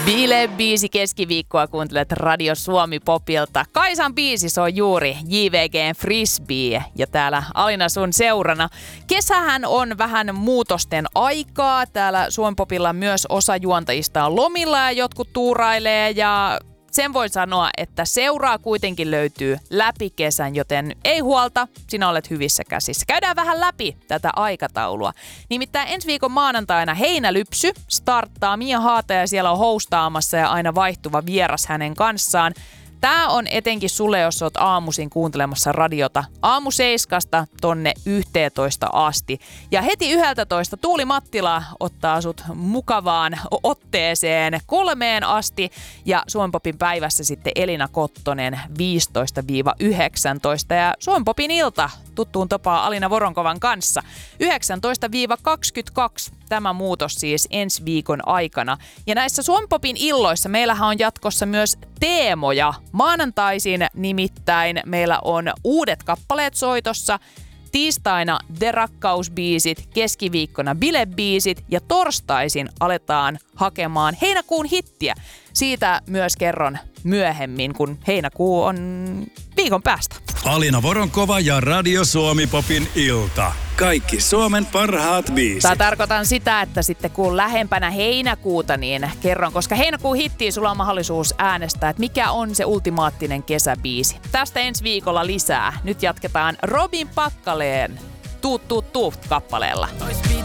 Bile-biisi keskiviikkoa kuuntelet Radio Suomi Popilta. Kaisan biisi se on juuri JVG:n Frisbee ja täällä Alina sun seurana. Kesähän on vähän muutosten aikaa. Täällä Suomi Popilla myös osa juontajista on lomilla ja jotkut tuurailee ja sen voi sanoa, että seuraa kuitenkin löytyy läpi kesän, joten ei huolta, sinä olet hyvissä käsissä. Käydään vähän läpi tätä aikataulua. Nimittäin ensi viikon maanantaina Heinälypsy starttaa. Mia Haataja siellä on hostaamassa ja aina vaihtuva vieras hänen kanssaan. Tää on etenkin sulle, jos oot aamuisin kuuntelemassa radiota aamu 7 tonne 11 asti. Ja heti 11 Tuuli Mattila ottaa sut mukavaan otteeseen 3 asti. Ja Suomi Popin päivässä sitten Elina Kottonen 15-19. Ja Suomi Popin ilta tuttuun tapaan Alina Voronkovan kanssa 19-22. Tämä muutos siis ensi viikon aikana. Ja näissä Suomi Popin illoissa meillähän on jatkossa myös teemoja. Maanantaisin nimittäin meillä on uudet kappaleet soitossa. Tiistaina The Rakkausbiisit, keskiviikkona Bile-biisit ja torstaisin aletaan hakemaan heinäkuun hittiä. Siitä myös kerron myöhemmin, kun heinäkuu on viikon päästä. Alina Voronkova ja Radio Suomi Popin ilta. Kaikki Suomen parhaat biisit. Tarkoitan sitä, että sitten kun lähempänä heinäkuuta, niin kerron, koska heinäkuun hittiin sulla on mahdollisuus äänestää, että mikä on se ultimaattinen kesäbiisi. Tästä ensi viikolla lisää. Nyt jatketaan Robin Pakkaleen Tuut kappaleella.